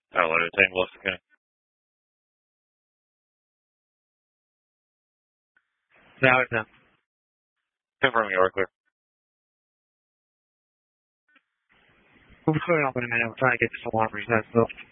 Hello, Team Gloucester County. Now it's done. Confirming you are clear. We'll be clearing up in a minute. We're trying to get this alarm reset still.